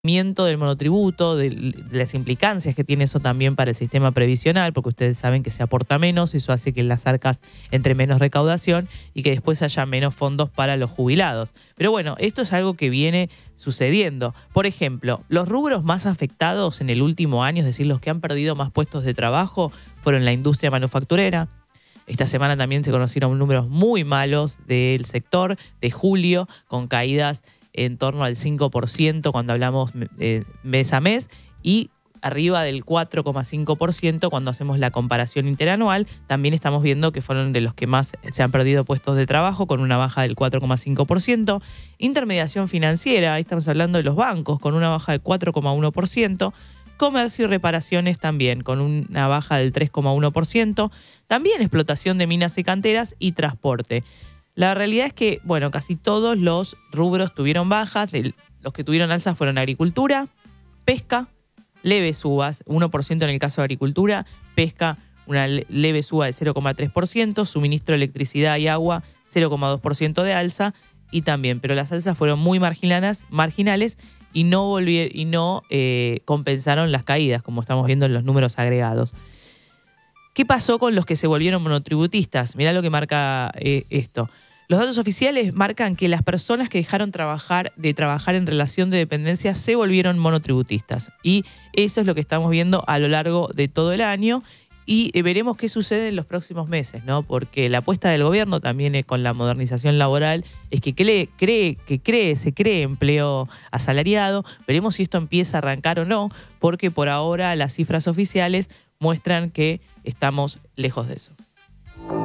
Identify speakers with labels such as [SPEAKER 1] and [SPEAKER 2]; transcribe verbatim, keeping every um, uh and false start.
[SPEAKER 1] del monotributo, de, de las implicancias que tiene eso también para el sistema previsional, porque ustedes saben que se aporta menos, eso hace que las arcas entre menos recaudación y que después haya menos fondos para los jubilados. Pero bueno, esto es algo que viene sucediendo. Por ejemplo, los rubros más afectados en el último año, es decir, los que han perdido más puestos de trabajo, fueron la industria manufacturera. Esta semana también se conocieron números muy malos del sector de julio, con caídas en torno al cinco por ciento cuando hablamos eh, mes a mes y arriba del cuatro coma cinco por ciento cuando hacemos la comparación interanual. También estamos viendo que fueron de los que más se han perdido puestos de trabajo, con una baja del cuatro coma cinco por ciento. Intermediación financiera, ahí estamos hablando de los bancos, con una baja del cuatro coma uno por ciento. Comercio y reparaciones también, con una baja del tres coma uno por ciento. También explotación de minas y canteras y transporte. La realidad es que, bueno, casi todos los rubros tuvieron bajas. Los que tuvieron alzas fueron agricultura, pesca, leves subas, uno por ciento en el caso de agricultura, pesca, una leve suba de cero coma tres por ciento, suministro de electricidad y agua, cero coma dos por ciento de alza, y también, pero las alzas fueron muy marginales, marginales y no, volvieron, y no eh, compensaron las caídas, como estamos viendo en los números agregados. ¿Qué pasó con los que se volvieron monotributistas? Mirá lo que marca eh, esto. Los datos oficiales marcan que las personas que dejaron trabajar, de trabajar en relación de dependencia se volvieron monotributistas. Y eso es lo que estamos viendo a lo largo de todo el año. Y eh, veremos qué sucede en los próximos meses, ¿no? Porque la apuesta del gobierno también eh, con la modernización laboral es que cree, cree, que cree, se cree empleo asalariado. Veremos si esto empieza a arrancar o no, porque por ahora las cifras oficiales muestran que estamos lejos de eso.